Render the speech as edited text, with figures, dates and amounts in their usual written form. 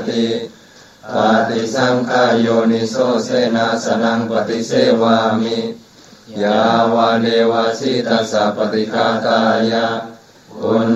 ติปฏิสังขายโยนิโสเสนาสนังปฏิเสวามิยาวาเดวาสิตัสสะปฏิฆาตายะปุณ